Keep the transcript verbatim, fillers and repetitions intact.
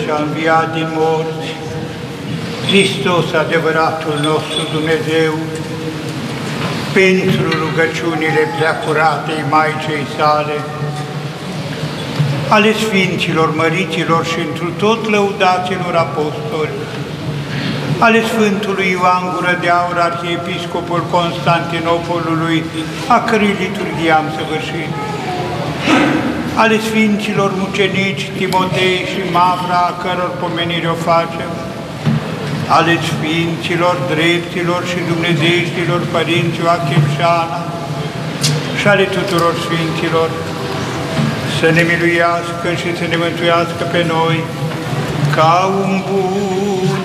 și a înviat din morți, Hristos, adevăratul nostru Dumnezeu, pentru rugăciunile preacuratei Maicei sale, ale Sfinților, Măriților și întru tot lăudaților apostoli, ale Sfântului Ioan Gură de Aur, Arhiepiscopul Constantinopolului, a cărui liturghie am săvârșit, ale Sfinților Mucenici Timotei și Mavra, a căror pomenire o facem, ale Sfinților, Dreptilor și Dumnezeieștilor Părinți Joachim și Ana și ale tuturor Sfinților, să ne miluiască și să ne mântuiască pe noi ca un bun